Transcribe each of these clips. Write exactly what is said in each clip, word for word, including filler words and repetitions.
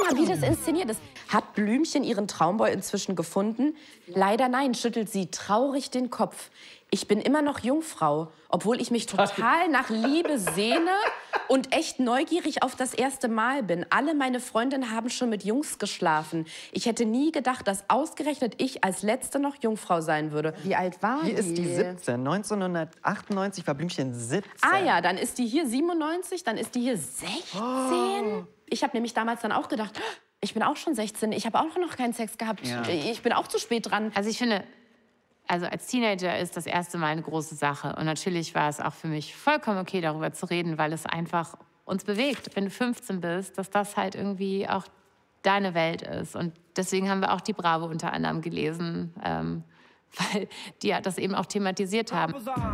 mal, wie das inszeniert ist. Hat Blümchen ihren Traumboy inzwischen gefunden? Leider nein, schüttelt sie traurig den Kopf. Ich bin immer noch Jungfrau, obwohl ich mich total nach Liebe sehne und echt neugierig auf das erste Mal bin. Alle meine Freundinnen haben schon mit Jungs geschlafen. Ich hätte nie gedacht, dass ausgerechnet ich als Letzte noch Jungfrau sein würde. Wie alt war die? Hier ist die siebzehn. neunzehnhundertachtundneunzig war Blümchen siebzehn. Ah ja, dann ist die hier siebenundneunzig, dann ist die hier sechzehn. Oh. Ich habe nämlich damals dann auch gedacht, ich bin auch schon sechzehn, ich habe auch noch keinen Sex gehabt. Ja. Ich bin auch zu spät dran. Also ich finde... Also als Teenager ist das erste Mal eine große Sache. Und natürlich war es auch für mich vollkommen okay, darüber zu reden, weil es einfach uns bewegt, wenn du fünfzehn bist, dass das halt irgendwie auch deine Welt ist. Und deswegen haben wir auch die Bravo unter anderem gelesen, ähm, weil die ja das eben auch thematisiert haben.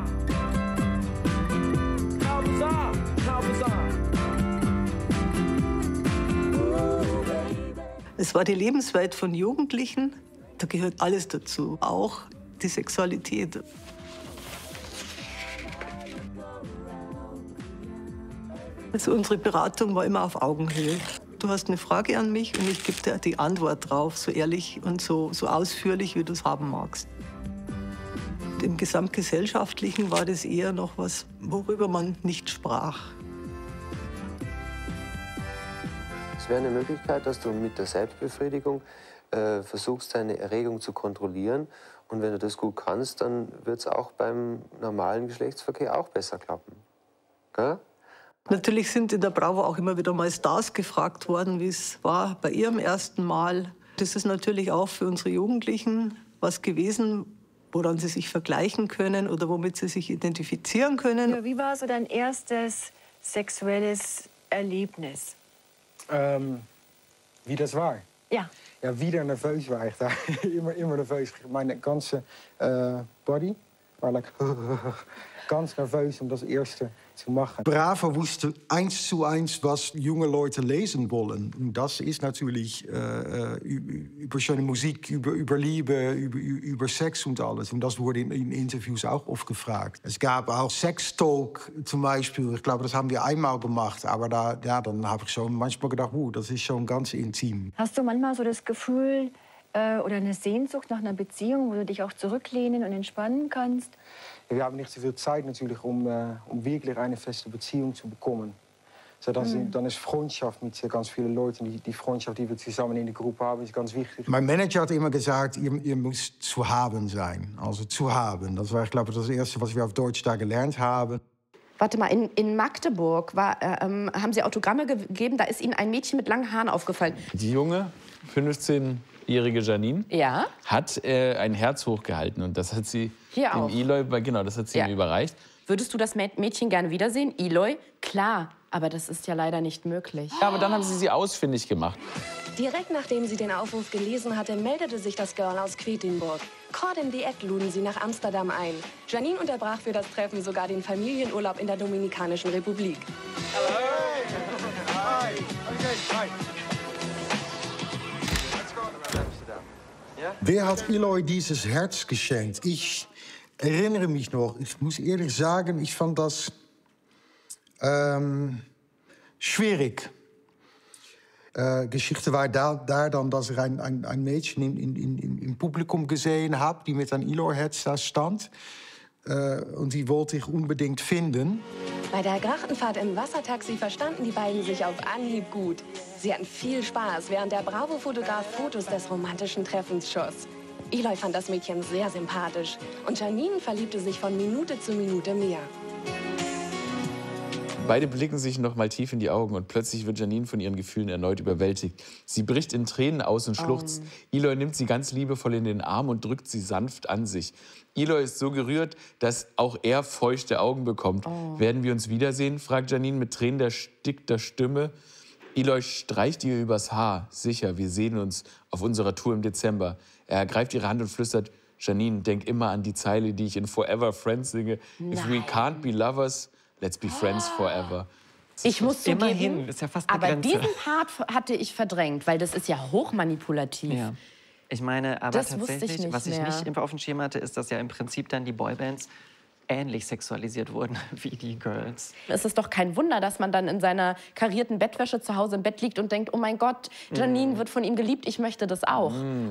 Es war die Lebenswelt von Jugendlichen. Da gehört alles dazu, auch die Sexualität. Also unsere Beratung war immer auf Augenhöhe. Du hast eine Frage an mich und ich gebe dir die Antwort drauf, so ehrlich und so, so ausführlich, wie du es haben magst. Im Gesamtgesellschaftlichen war das eher noch was, worüber man nicht sprach. Es wäre eine Möglichkeit, dass du mit der Selbstbefriedigung äh, versuchst, deine Erregung zu kontrollieren. Und wenn du das gut kannst, dann wird es auch beim normalen Geschlechtsverkehr auch besser klappen. Gell? Natürlich sind in der Bravo auch immer wieder mal Stars gefragt worden, wie es war bei ihrem ersten Mal. Das ist natürlich auch für unsere Jugendlichen was gewesen, woran sie sich vergleichen können oder womit sie sich identifizieren können. Ja, wie war so dein erstes sexuelles Erlebnis? Ähm, wie das war? Ja. Ja, wieder nerveus war ich da. immer, immer nerveus. Meine ganze äh, body war like, ganz nerveus, um das erste zu machen. Bravo wusste eins zu eins, was junge Leute lesen wollen. Und das ist natürlich äh, über schöne Musik, über, über Liebe, über, über Sex und alles. Und das wurde in, in Interviews auch oft gefragt. Es gab auch Sextalk zum Beispiel. Ich glaube, das haben wir einmal gemacht. Aber da, ja, dann habe ich schon manchmal gedacht, uh, das ist schon ganz intim. Hast du manchmal so das Gefühl äh, oder eine Sehnsucht nach einer Beziehung, wo du dich auch zurücklehnen und entspannen kannst? Wir haben nicht so viel Zeit natürlich, um, uh, um wirklich eine feste Beziehung zu bekommen. So, das, mm. Dann ist Freundschaft mit ganz vielen Leuten, die, die Freundschaft, die wir zusammen in der Gruppe haben, ist ganz wichtig. Mein Manager hat immer gesagt, ihr, ihr müsst zu haben sein. Also zu haben. Das war, ich glaube, das Erste, was wir auf Deutsch da gelernt haben. Warte mal, in, in Magdeburg war, äh, ähm, haben Sie Autogramme gegeben, da ist Ihnen ein Mädchen mit langen Haaren aufgefallen. Die junge, fünfzehnjährige Janine ja? hat äh, ein Herz hochgehalten und das hat sie Hier dem auch. Eloy, genau, das hat sie ja. ihm überreicht. Würdest du das Mädchen gerne wiedersehen, Eloy? Klar, aber das ist ja leider nicht möglich. Ja, aber dann haben sie sie ausfindig gemacht. Direkt nachdem sie den Aufruf gelesen hatte, meldete sich das Girl aus Quedlinburg. Caught in the Act luden sie nach Amsterdam ein. Janine unterbrach für das Treffen sogar den Familienurlaub in der Dominikanischen Republik. Hey. Hi. Okay. Hi. Wer hat Eloy dieses Herz geschenkt? Ich erinnere mich noch, ich muss ehrlich sagen, ich fand das ähm, schwierig. Äh, Geschichte war da, da dann, dass ich ein, ein, ein Mädchen in, in, in, im Publikum gesehen habe, die mit einem Eloy-Herz da stand. Äh, und die wollte ich unbedingt finden. Bei der Grachtenfahrt im Wassertaxi verstanden die beiden sich auf Anhieb gut. Sie hatten viel Spaß, während der Bravo-Fotograf Fotos des romantischen Treffens schoss. Eloy fand das Mädchen sehr sympathisch und Janine verliebte sich von Minute zu Minute mehr. Beide blicken sich noch mal tief in die Augen und plötzlich wird Janine von ihren Gefühlen erneut überwältigt. Sie bricht in Tränen aus und schluchzt. Oh. Eloy nimmt sie ganz liebevoll in den Arm und drückt sie sanft an sich. Eloy ist so gerührt, dass auch er feuchte Augen bekommt. Oh. Werden wir uns wiedersehen? Fragt Janine mit Tränen erstickter Stimme. Eloy streicht ihr übers Haar. Sicher, wir sehen uns auf unserer Tour im Dezember. Er ergreift ihre Hand und flüstert, Janine, denk immer an die Zeile, die ich in Forever Friends singe. Nein. If we can't be lovers, let's be friends forever. Ich muss zugeben, Immerhin, ist ja fast eine aber Grenze. diesen Part hatte ich verdrängt, weil das ist ja hochmanipulativ. Ja. Ich meine, aber das tatsächlich, ich was ich mehr. nicht auf dem Schirm hatte, ist, dass ja im Prinzip dann die Boybands ähnlich sexualisiert wurden wie die Girls. Es ist doch kein Wunder, dass man dann in seiner karierten Bettwäsche zu Hause im Bett liegt und denkt, oh mein Gott, Janine mm. wird von ihm geliebt, ich möchte das auch. Mm.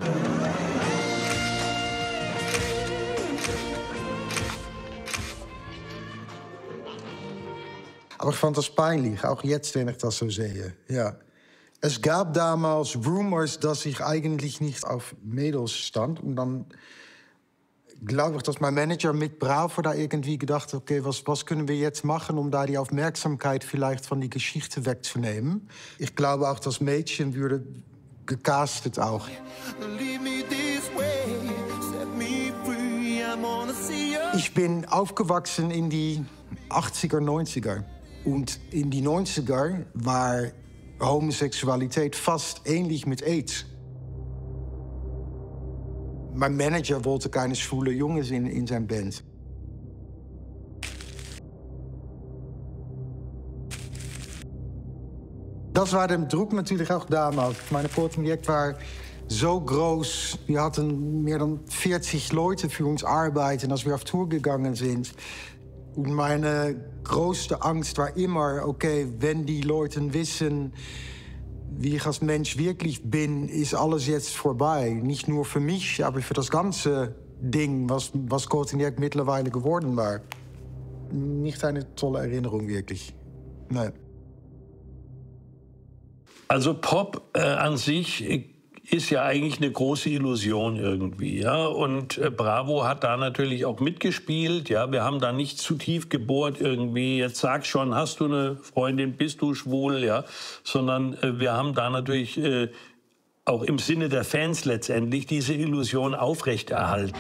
Aber ich fand das peinlich, auch jetzt, wenn ich das so sehe. Ja. Es gab damals Rumors, dass ich eigentlich nicht auf Mädels stand. Und dann glaube ich, dass mein Manager mit Bravo da irgendwie gedacht hat, okay, was, was können wir jetzt machen, um da die Aufmerksamkeit vielleicht von die Geschichte wegzunehmen. Ich glaube auch, das Mädchen würde gecastet auch. Ich bin aufgewachsen in die achtziger, neunziger. Und in die neunziger war Homosexualität fast ähnlich mit AIDS. Mein Manager wollte keine schwule Jungs in, in zijn Band. Das war der Druck natürlich auch damals. Mein Projekt war so groß. Wir hatten mehr dan vierzig Leute für uns arbeiten, als wir auf Tour gegangen sind. Und meine größte Angst war immer, okay, wenn die Leute wissen, wie ich als Mensch wirklich bin, ist alles jetzt vorbei. Nicht nur für mich, aber für das ganze Ding, was, was Kotiniek mittlerweile geworden war. Nicht eine tolle Erinnerung, wirklich. Nein. Also Pop äh, an sich ist ja eigentlich eine große Illusion irgendwie, ja. Und äh, Bravo hat da natürlich auch mitgespielt, ja. Wir haben da nicht zu tief gebohrt irgendwie. Jetzt sag schon, hast du eine Freundin, bist du schwul, ja. Sondern äh, wir haben da natürlich äh, auch im Sinne der Fans letztendlich diese Illusion aufrechterhalten.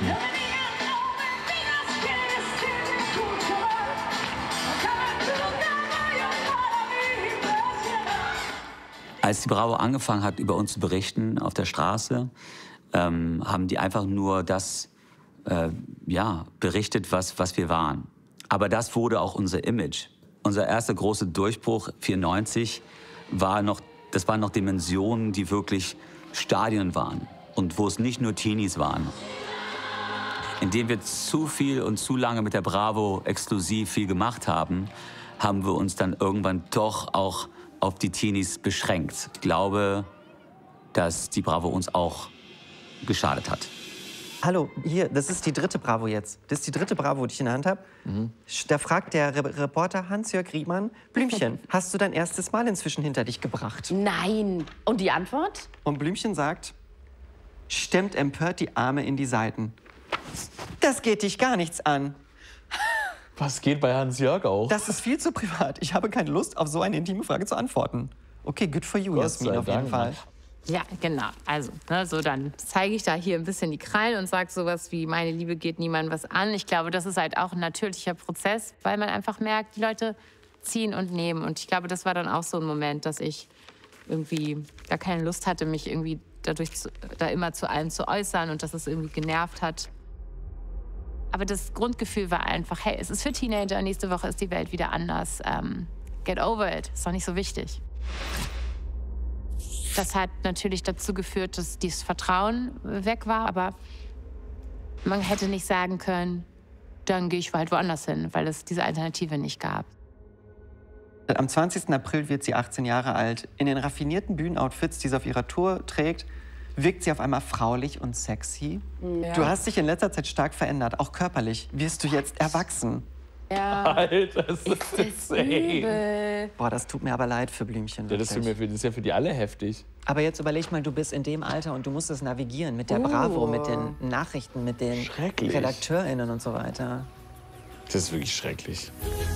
Als die Bravo angefangen hat, über uns zu berichten auf der Straße, ähm, haben die einfach nur das äh, ja, berichtet, was, was wir waren. Aber das wurde auch unser Image. Unser erster großer Durchbruch, vierundneunzig, war noch, das waren noch Dimensionen, die wirklich Stadien waren. Und wo es nicht nur Teenies waren. Indem wir zu viel und zu lange mit der Bravo exklusiv viel gemacht haben, haben wir uns dann irgendwann doch auch auf die Teenies beschränkt. Ich glaube, dass die Bravo uns auch geschadet hat. Hallo, hier, das ist die dritte Bravo jetzt. Das ist die dritte Bravo, die ich in der Hand habe. Mhm. Da fragt der Re Reporter Hans-Jörg Riemann, Blümchen, hast du dein erstes Mal inzwischen hinter dich gebracht? Nein. Und die Antwort? Und Blümchen sagt, stemmt empört die Arme in die Seiten. Das geht dich gar nichts an. Was geht bei Hans-Jörg auch? Das ist viel zu privat. Ich habe keine Lust, auf so eine intime Frage zu antworten. Okay, good for you, Jasmin, auf jeden Fall. Ja, genau. Also, ne, so dann zeige ich da hier ein bisschen die Krallen und sage sowas wie, meine Liebe geht niemandem was an. Ich glaube, das ist halt auch ein natürlicher Prozess, weil man einfach merkt, die Leute ziehen und nehmen. Und ich glaube, das war dann auch so ein Moment, dass ich irgendwie gar keine Lust hatte, mich irgendwie dadurch zu, da immer zu allem zu äußern und dass es irgendwie genervt hat. Aber das Grundgefühl war einfach, hey, es ist für Teenager, nächste Woche ist die Welt wieder anders. Um, get over it, ist doch nicht so wichtig. Das hat natürlich dazu geführt, dass dieses Vertrauen weg war, aber man hätte nicht sagen können, dann gehe ich halt woanders hin, weil es diese Alternative nicht gab. Am zwanzigsten April wird sie achtzehn Jahre alt. In den raffinierten Bühnenoutfits, die sie auf ihrer Tour trägt, wirkt sie auf einmal fraulich und sexy. Ja. Du hast dich in letzter Zeit stark verändert, auch körperlich. Wirst du jetzt erwachsen? Ja. Alter, das ist, ist das übel. Boah, das tut mir aber leid für Blümchen. Ja, das, ist mir, das ist ja für die alle heftig. Aber jetzt überleg mal, du bist in dem Alter und du musst es navigieren mit der Oh. Bravo, mit den Nachrichten, mit den Schrecklich. RedakteurInnen und so weiter. Das ist wirklich schrecklich.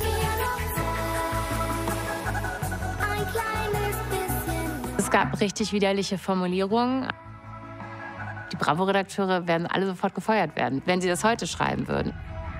Es gab richtig widerliche Formulierungen. Die Bravo-Redakteure werden alle sofort gefeuert werden, wenn sie das heute schreiben würden.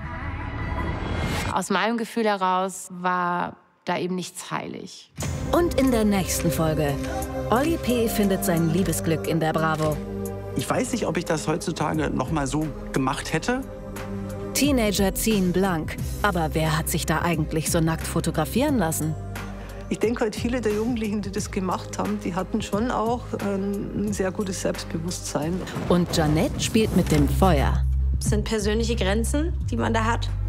Aus meinem Gefühl heraus war da eben nichts heilig. Und in der nächsten Folge. Olli P. findet sein Liebesglück in der Bravo. Ich weiß nicht, ob ich das heutzutage noch mal so gemacht hätte. Teenager ziehen blank. Aber wer hat sich da eigentlich so nackt fotografieren lassen? Ich denke halt, viele der Jugendlichen, die das gemacht haben, die hatten schon auch ein sehr gutes Selbstbewusstsein. Und Jeanette spielt mit dem Feuer. Das sind persönliche Grenzen, die man da hat.